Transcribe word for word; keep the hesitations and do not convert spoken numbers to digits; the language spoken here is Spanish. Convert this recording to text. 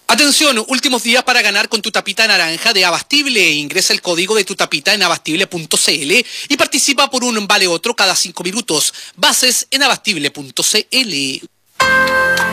Atención, últimos días para ganar con tu tapita naranja de Abastible. Ingresa el código de tu tapita en abastible punto cl y participa por un vale otro cada cinco minutos. Bases en abastible punto cl.